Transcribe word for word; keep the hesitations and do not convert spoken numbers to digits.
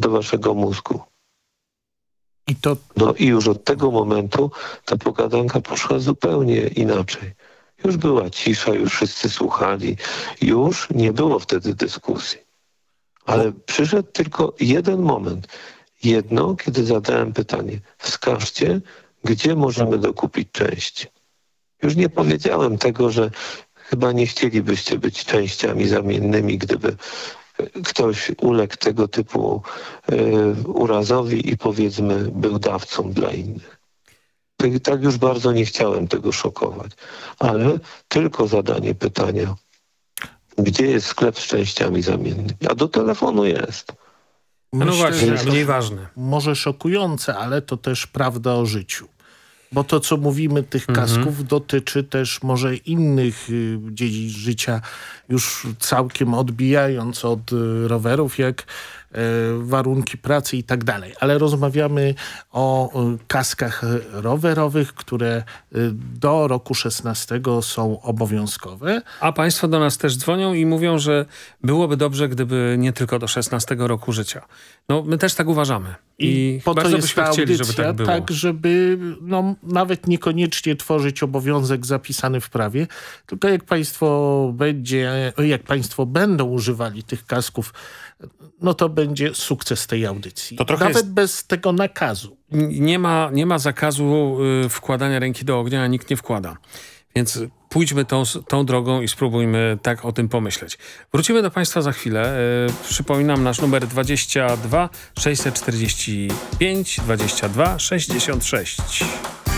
do waszego mózgu. I to... No i już od tego momentu ta pogadanka poszła zupełnie inaczej. Już była cisza, już wszyscy słuchali. Już nie było wtedy dyskusji. Ale przyszedł tylko jeden moment. Jedno, kiedy zadałem pytanie, wskażcie, gdzie możemy dokupić części. Już nie powiedziałem tego, że chyba nie chcielibyście być częściami zamiennymi, gdyby ktoś uległ tego typu y, urazowi i powiedzmy był dawcą dla innych. Tak, tak już bardzo nie chciałem tego szokować. Ale tylko zadanie pytania, gdzie jest sklep z częściami zamiennymi? A do telefonu jest. No, no właśnie, że mniej ważne. Może szokujące, ale to też prawda o życiu. Bo to, co mówimy, tych Mhm. kasków dotyczy też może innych y, dziedzin życia, już całkiem odbijając od y, rowerów, jak y, warunki pracy i tak dalej. Ale rozmawiamy o y, kaskach rowerowych, które y, do roku szesnastego są obowiązkowe. A państwo do nas też dzwonią i mówią, że byłoby dobrze, gdyby nie tylko do szesnastego roku życia. No, my też tak uważamy. I, I po to bardzo jest byśmy ta chcieli, audycja, żeby tak było. tak, żeby no, nawet niekoniecznie tworzyć obowiązek zapisany w prawie, tylko jak państwo będzie, jak państwo będą używali tych kasków, no to będzie sukces tej audycji. To trochę nawet jest... bez tego nakazu. Nie ma, nie ma zakazu y, wkładania ręki do ognia, a nikt nie wkłada. Więc pójdźmy tą, tą drogą i spróbujmy tak o tym pomyśleć. Wrócimy do państwa za chwilę. Yy, przypominam nasz numer dwadzieścia dwa sześćset czterdzieści pięć dwadzieścia dwa sześćdziesiąt sześć.